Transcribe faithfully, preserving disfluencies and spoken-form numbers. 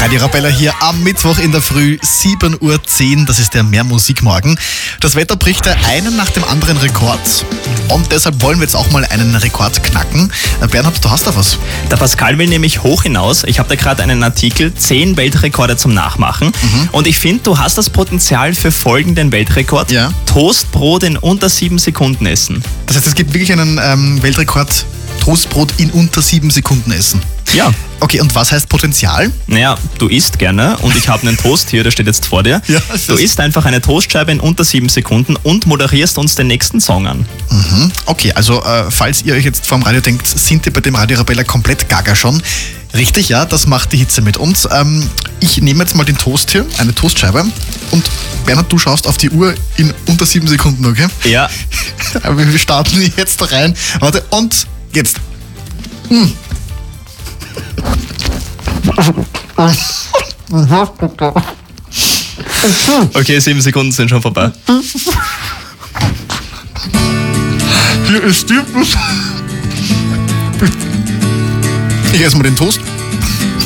Radio Arabella hier am Mittwoch in der Früh, sieben Uhr zehn, das ist der Mehr Musik morgen. Das Wetter bricht ja einen nach dem anderen Rekord und deshalb wollen wir jetzt auch mal einen Rekord knacken. Bernhard, du hast da was? Der Pascal will nämlich hoch hinaus. Ich habe da gerade einen Artikel, zehn Weltrekorde zum Nachmachen. Mhm. Und ich finde, du hast das Potenzial für folgenden Weltrekord. Ja. Toastbrot in unter sieben Sekunden essen. Das heißt, es gibt wirklich einen ähm, Weltrekord, Toastbrot in unter sieben Sekunden essen. Ja. Okay, und was heißt Potenzial? Naja, du isst gerne und ich habe einen Toast hier, der steht jetzt vor dir. Ja, du isst einfach eine Toastscheibe in unter sieben Sekunden und moderierst uns den nächsten Song an. Mhm. Okay, also äh, falls ihr euch jetzt vorm Radio denkt, sind ihr bei dem Radio Arabella komplett gaga schon? Richtig, ja, das macht die Hitze mit uns. Ähm, ich nehme jetzt mal den Toast hier, eine Toastscheibe. Und Bernhard, du schaust auf die Uhr in unter sieben Sekunden, okay? Ja. Wir starten jetzt rein. Warte, und jetzt. Hm. Okay, sieben Sekunden sind schon vorbei. Hier ist die. Ich esse mal den Toast.